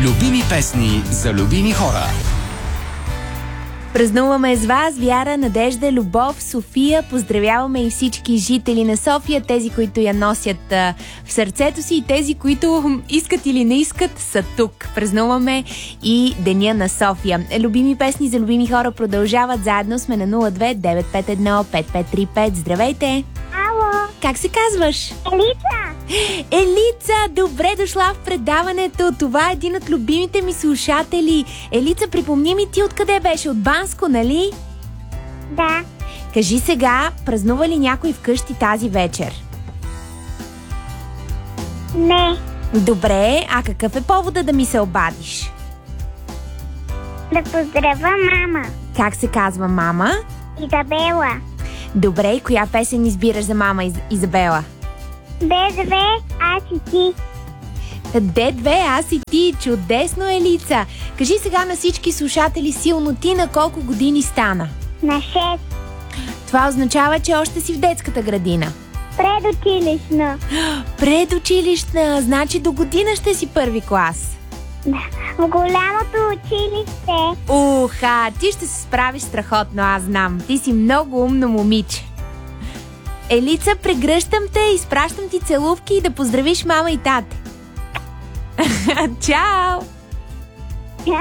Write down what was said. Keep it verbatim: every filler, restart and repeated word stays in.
Любими песни за любими хора. Празнуваме с вас Вяра, Надежда, Любов, София. Поздравяваме и всички жители на София, тези, които я носят а, в сърцето си, и тези, които искат или не искат, са тук. Празнуваме и Деня на София. Любими песни за любими хора продължават. Заедно сме на нула две девет пет едно пет пет три пет. Здравейте! Ало! Как се казваш? Елица! Елица, добре дошла в предаването. Това е един от любимите ми слушатели. Елица, припомни ми ти откъде беше? От Банско, нали? Да. Кажи сега, празнува ли някой вкъщи тази вечер? Не. Добре, а какъв е повода да ми се обадиш? Да поздравя мама. Как се казва мама? Изабела. Добре, и коя песен избираш за мама Из... Изабела? Де две, аз и ти. Де две, аз и ти. Чудесно, Елица. Кажи сега на всички слушатели силно, ти на колко години стана? На шест. Това означава, че още си в детската градина. Предучилищна. Предучилищна, значи до година ще си първи клас. Да. В голямото училище. Уха, ти ще се справиш страхотно, аз знам. Ти си много умно момиче. Елица, прегръщам те, изпращам ти целувки и да поздравиш мама и тате. Чао!